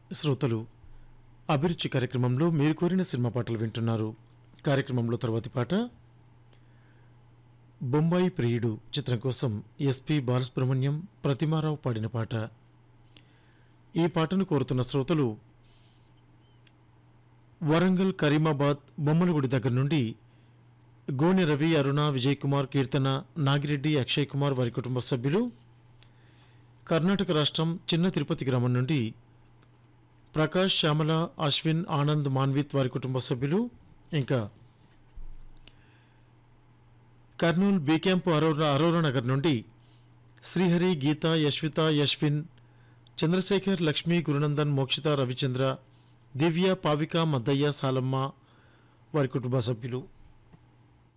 శ్రోతలు అభిరుచి కార్యక్రమంలో మీరు కోరిన సినిమా పాటలు వింటున్నారు. కార్యక్రమంలో తర్వాతి పాట బొంబాయి ప్రియుడు చిత్రం కోసం ఎస్పి బాలసుబ్రహ్మణ్యం, ప్రతిమారావు పాడిన పాట. ఈ పాటను కోరుతున్న శ్రోతలు వరంగల్, కరీమాబాద్, బొమ్మలగుడి దగ్గర నుండి గోనె రవి, అరుణ, విజయ్ కుమార్, కీర్తన, నాగిరెడ్డి, అక్షయ్ కుమార్ వారి కుటుంబ సభ్యులు. కర్ణాటక రాష్ట్రం చిన్న తిరుపతి గ్రామం నుండి ప్రకాష్, శ్యామల, అశ్విన్, ఆనంద్, మాన్విత్ వారి కుటుంబ సభ్యులు. ఇంకా కర్నూలు బి క్యాంపు అరోరా నగర్ నుండి శ్రీహరి, గీత, యశ్విత, యశ్విన్, చంద్రశేఖర్, లక్ష్మి, గురునందన్, మోక్షిత, రవిచంద్ర, దివ్య, పావిక, మద్దయ్య, సాలమ్మ వారి కుటుంబ సభ్యులు.